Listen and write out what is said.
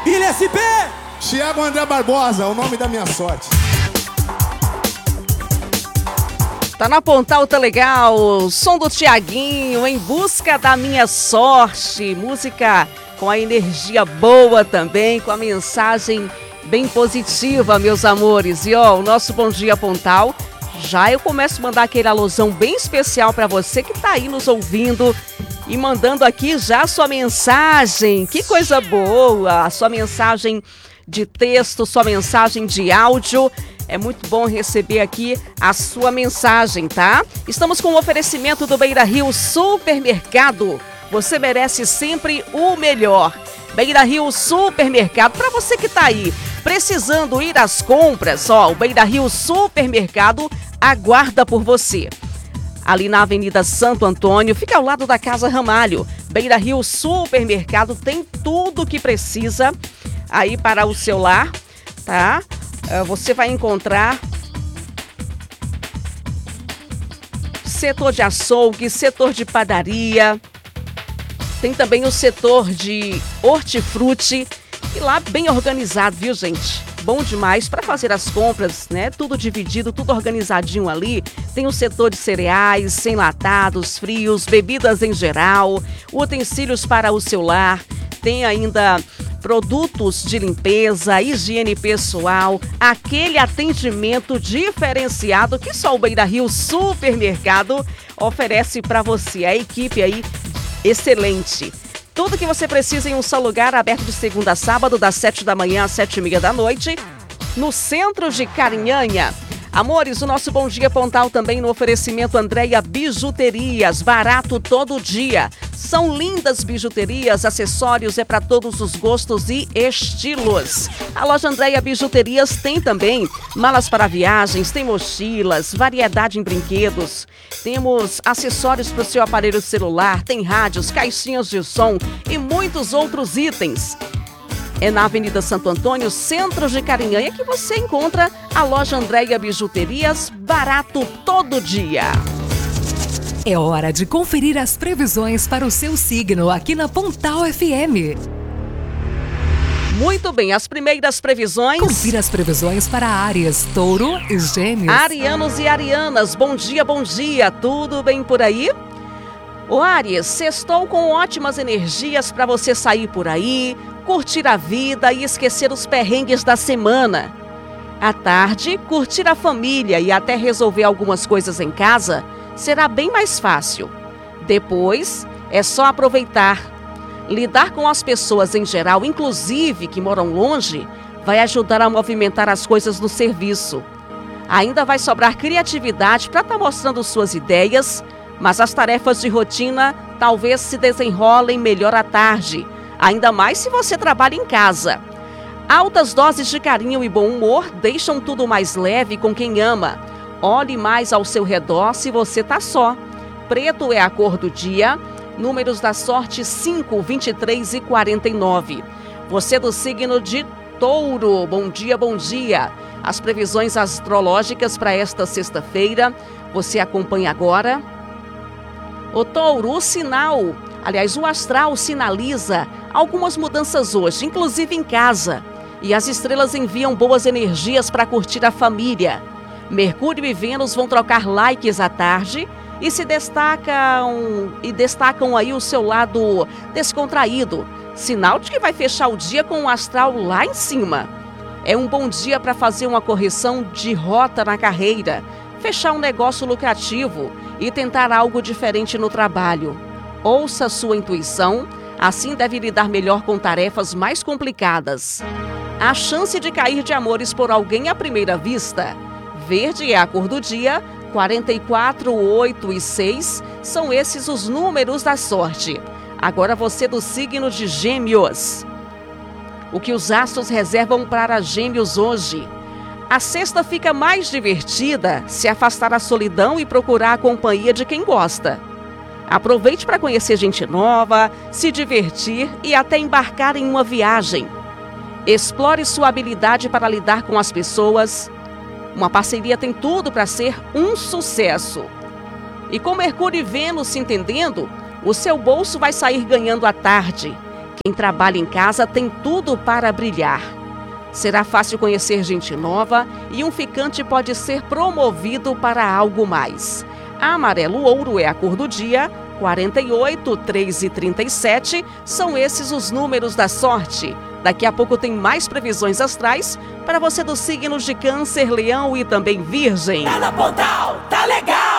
Ilha SP! Thiago André Barbosa, o nome da minha sorte. Tá na Pontal, tá legal. Som do Thiaguinho, Em Busca da Minha Sorte. Música com a energia boa também, com a mensagem bem positiva, meus amores. E ó, o nosso Bom Dia Pontal, já eu começo a mandar aquele alusão bem especial para você que tá aí nos ouvindo e mandando aqui já a sua mensagem. Que coisa boa! A sua mensagem de texto, sua mensagem de áudio. É muito bom receber aqui a sua mensagem, tá? Estamos com o oferecimento do Beira Rio Supermercado. Você merece sempre o melhor. Beira Rio Supermercado, para você que tá aí precisando ir às compras, ó, o Beira Rio Supermercado aguarda por você. Ali na Avenida Santo Antônio, fica ao lado da Casa Ramalho. Beira Rio Supermercado tem tudo o que precisa aí para o seu lar, tá? Você vai encontrar setor de açougue, setor de padaria, tem também o setor de hortifruti e lá bem organizado, viu, gente? Bom demais para fazer as compras, né? Tudo dividido, tudo organizadinho ali. Tem o setor de cereais, enlatados, frios, bebidas em geral, utensílios para o seu lar. Tem ainda produtos de limpeza, higiene pessoal, aquele atendimento diferenciado que só o Beira Rio Supermercado oferece para você. A equipe aí excelente. Tudo que você precisa em um só lugar, aberto de segunda a sábado, das 7 da manhã às 7h30 da noite, no centro de Carinhanha. Amores, o nosso Bom Dia Pontal também no oferecimento Andréia Bijuterias, barato todo dia. São lindas bijuterias, acessórios, é para todos os gostos e estilos. A loja Andréia Bijuterias tem também malas para viagens, tem mochilas, variedade em brinquedos. Temos acessórios para o seu aparelho celular, tem rádios, caixinhas de som e muitos outros itens. É na Avenida Santo Antônio, centro de Carinhanha, que você encontra a loja Andréia Bijuterias, barato todo dia. É hora de conferir as previsões para o seu signo aqui na Pontal FM. Muito bem, as primeiras previsões. Confira as previsões para Áries, Touro e Gêmeos. Arianos e arianas, bom dia, tudo bem por aí? Ô Áries, sextou com ótimas energias para você sair por aí, curtir a vida e esquecer os perrengues da semana. À tarde, curtir a família e até resolver algumas coisas em casa será bem mais fácil. Depois, é só aproveitar. Lidar com as pessoas em geral, inclusive que moram longe, vai ajudar a movimentar as coisas no serviço. Ainda vai sobrar criatividade para estar mostrando suas ideias, mas as tarefas de rotina talvez se desenrolem melhor à tarde, ainda mais se você trabalha em casa. Altas doses de carinho e bom humor deixam tudo mais leve com quem ama. Olhe mais ao seu redor se você está só. Preto é a cor do dia. Números da sorte 5, 23 e 49. Você do signo de Touro, bom dia. As previsões astrológicas para esta sexta-feira, você acompanha agora. O Touro, o astral sinaliza algumas mudanças hoje, inclusive em casa. E as estrelas enviam boas energias para curtir a família. Mercúrio e Vênus vão trocar likes à tarde e destacam aí o seu lado descontraído, sinal de que vai fechar o dia com o astral lá em cima. É um bom dia para fazer uma correção de rota na carreira, fechar um negócio lucrativo e tentar algo diferente no trabalho. Ouça sua intuição, assim deve lidar melhor com tarefas mais complicadas. A chance de cair de amores por alguém à primeira vista. Verde é a cor do dia. 44, 8 e 6 são esses os números da sorte. Agora você do signo de Gêmeos. O que os astros reservam para Gêmeos hoje? A sexta fica mais divertida se afastar da solidão e procurar a companhia de quem gosta. Aproveite para conhecer gente nova, se divertir e até embarcar em uma viagem. Explore sua habilidade para lidar com as pessoas. Uma parceria tem tudo para ser um sucesso. E com Mercúrio e Vênus se entendendo, o seu bolso vai sair ganhando à tarde. Quem trabalha em casa tem tudo para brilhar. Será fácil conhecer gente nova e um ficante pode ser promovido para algo mais. Amarelo ouro é a cor do dia, 48, 3 e 37 são esses os números da sorte. Daqui a pouco tem mais previsões astrais para você dos signos de Câncer, Leão e também Virgem. Tá na Pontal, tá legal!